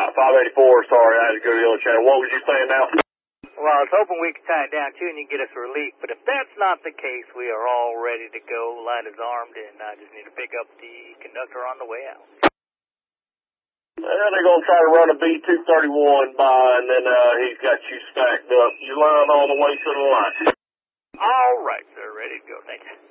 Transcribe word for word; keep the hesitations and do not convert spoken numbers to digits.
five eighty-four, sorry, I had to go to the other channel. What was you saying now? Well, I was hoping we could tie it down too and you can get us relief, but if that's not the case, we are all ready to go. Light is armed, and I just need to pick up the conductor on the way out. Well, they're going to try to run a B two thirty-one by, and then uh, he's got you stacked up. You line all the way to the line. All right, sir. Ready to go. Thank you.